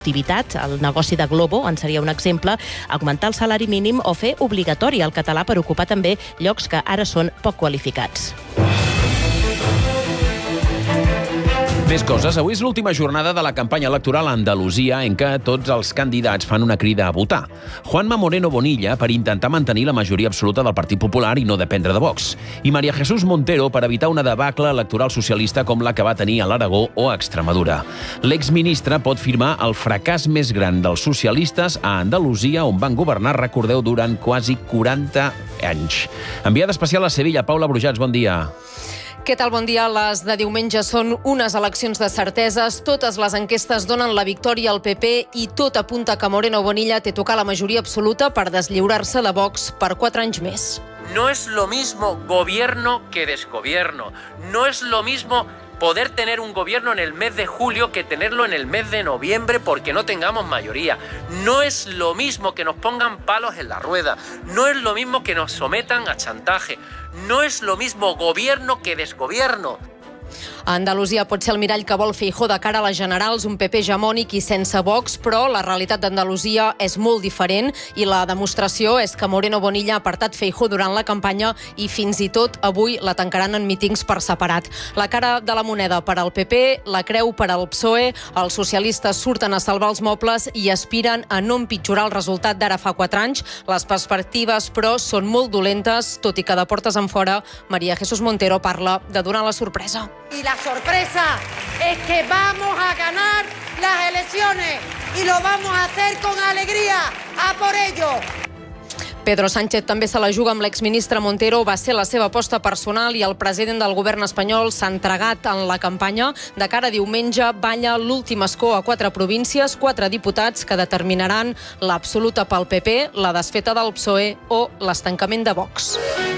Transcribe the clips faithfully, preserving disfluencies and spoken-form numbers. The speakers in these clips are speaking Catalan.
activitat, el negoci de Globo en seria un exemple, augmentar el salari mínim o fer obligatori el català per ocupar també llocs que ara són poc qualificats. Més coses. Avui és l'última jornada de la campanya electoral a Andalusia en què tots els candidats fan una crida a votar. Juanma Moreno Bonilla per intentar mantenir la majoria absoluta del Partit Popular i no dependre de Vox. I María Jesús Montero per evitar una debacle electoral socialista com la que va tenir a l'Aragó o a Extremadura. L'exministre pot firmar el fracàs més gran dels socialistes a Andalusia, on van governar, recordeu, durant quasi quaranta anys. Enviada especial a Sevilla, Paula Brujats, bon dia. Què tal? Bon dia. Les de diumenge són unes eleccions de certeses. Totes les enquestes donen la victòria al P P i tot apunta que Moreno Bonilla té tocar la majoria absoluta per deslliurar-se de Vox per quatre anys més. No es lo mismo gobierno que desgobierno. No es lo mismo poder tener un gobierno en el mes de julio que tenerlo en el mes de noviembre porque no tengamos mayoría. No es lo mismo que nos pongan palos en la rueda. No es lo mismo que nos sometan a chantaje. No es lo mismo gobierno que desgobierno. Andalusia pot ser el mirall que vol Feijóo de cara a les generals, un P P hegemònic i sense Vox, però la realitat d'Andalusia és molt diferent i la demostració és que Moreno Bonilla ha apartat Feijóo durant la campanya i fins i tot avui la tancaran en mítings per separat. La cara de la moneda per al P P, la creu per al P S O E, els socialistes surten a salvar els mobles i aspiren a no empitjorar el resultat d'ara fa quatre anys. Les perspectives, però, són molt dolentes, tot i que de portes enfora María Jesús Montero parla de donar la sorpresa. Y la sorpresa es que vamos a ganar las elecciones y lo vamos a hacer con alegría. ¡A por ello! Pedro Sánchez també se la juga amb l'exministre Montero, va ser la seva aposta personal i el president del govern espanyol s'ha entregat en la campanya. De cara a diumenge balla l'últim escó a quatre províncies, quatre diputats que determinaran l'absoluta pel P P, la desfeta del P S O E o l'estancament de Vox.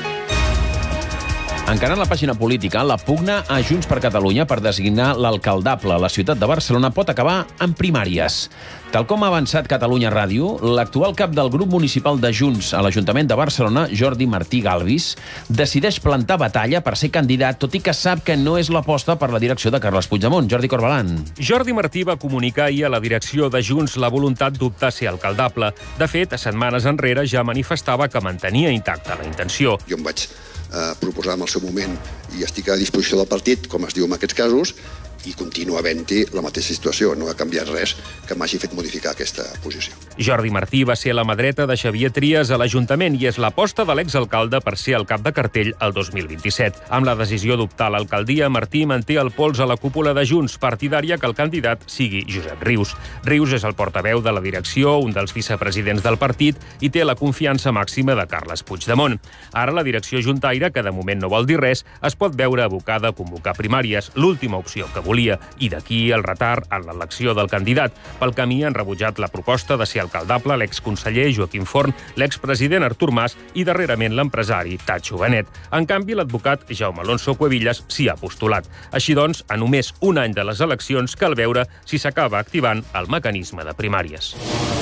Encarant la pàgina política, la pugna a Junts per Catalunya per designar l'alcaldable a la ciutat de Barcelona pot acabar en primàries. Tal com ha avançat Catalunya Ràdio, l'actual cap del grup municipal de Junts a l'Ajuntament de Barcelona, Jordi Martí Galvis, decideix plantar batalla per ser candidat, tot i que sap que no és l'aposta per la direcció de Carles Puigdemont. Jordi Corbalan. Jordi Martí va comunicar ahir a la direcció de Junts la voluntat d'optar a ser alcaldable. De fet, setmanes enrere ja manifestava que mantenia intacta la intenció. Jo em vaig eh, proposar en el seu moment i estic a disposició del partit, com es diu en aquests casos, i continua havent-hi la mateixa situació. No ha canviat res que m'hagi fet modificar aquesta posició. Jordi Martí va ser la mà dreta de Xavier Trias a l'Ajuntament i és l'aposta de l'exalcalde per ser el cap de cartell el dos mil vint-i-set. Amb la decisió d'optar a l'alcaldia, Martí manté el pols a la cúpula de Junts, partidària que el candidat sigui Josep Rius. Rius és el portaveu de la direcció, un dels vicepresidents del partit i té la confiança màxima de Carles Puigdemont. Ara la direcció juntaire, que de moment no vol dir res, es pot veure abocada a convocar primàries, l'última opció que volia. I d'aquí el retard en l'elecció del candidat. Pel camí han rebutjat la proposta de ser alcaldable l'exconseller Joaquim Forn, l'expresident Artur Mas i darrerament l'empresari Tacho Benet. En canvi, l'advocat Jaume Alonso Cuevillas s'hi ha postulat. Així doncs, a només un any de les eleccions cal veure si s'acaba activant el mecanisme de primàries.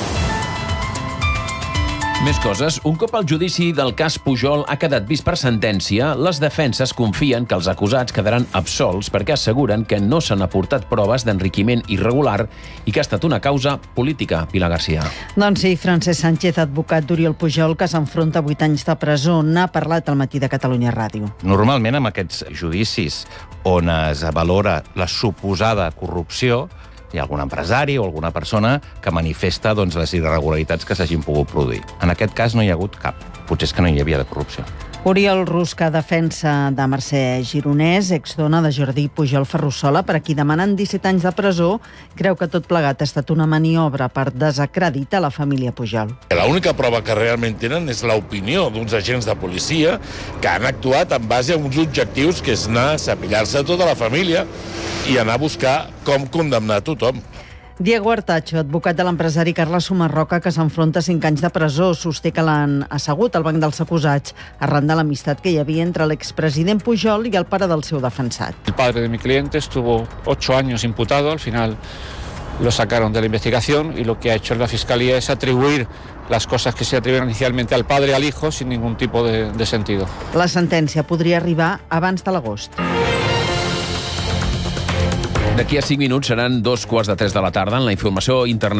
Més coses. Un cop el judici del cas Pujol ha quedat vist per sentència, les defenses confien que els acusats quedaran absolts perquè asseguren que no s'han aportat proves d'enriquiment irregular i que ha estat una causa política. Pilar García. Doncs sí, Francesc Sánchez, advocat d'Oriol Pujol, que s'enfronta a vuit anys de presó, n'ha parlat al matí de Catalunya Ràdio. Normalment, amb aquests judicis on es valora la suposada corrupció, hi ha algun empresari o alguna persona que manifesta doncs, les irregularitats que s'hagin pogut produir. En aquest cas no hi ha hagut cap. Potser és que no hi havia de corrupció. Oriol Rusca, defensa de Mercè Gironès, exdona de Jordi Pujol Ferrusola, per a qui demanen disset anys de presó, creu que tot plegat ha estat una maniobra per desacreditar la família Pujol. L'única prova que realment tenen és l'opinió d'uns agents de policia que han actuat en base a uns objectius que és anar a sapillar-se tota la família i anar a buscar com condemnar tothom. Diego Artacho, advocat de l'empresari Carles Sumarroca, que s'enfronta a cinc anys de presó, sosté que l'han assegut al banc dels acusats arran de l'amistat que hi havia entre l'expresident Pujol i el pare del seu defensat. El padre de mi cliente estuvo ocho años imputado, al final lo sacaron de la investigación y lo que ha hecho la Fiscalía es atribuir las cosas que se atribuyen inicialmente al padre y al hijo sin ningún tipo de, de sentido. La sentència podria arribar abans de l'agost. D'aquí a cinc minuts seran dos quarts de tres de la tarda en la informació internacional.